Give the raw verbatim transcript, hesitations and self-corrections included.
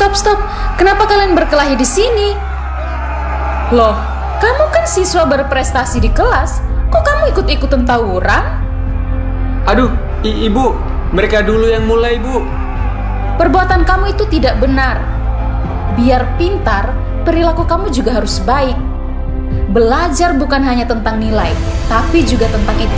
stop, stop. Kenapa kalian berkelahi di sini? Loh, kamu kan siswa berprestasi di kelas. Kok kamu ikut-ikutan tawuran? Aduh, i- ibu, mereka dulu yang mulai, Bu. Perbuatan kamu itu tidak benar. Biar pintar, perilaku kamu juga harus baik. Belajar bukan hanya tentang nilai, tapi juga tentang etika.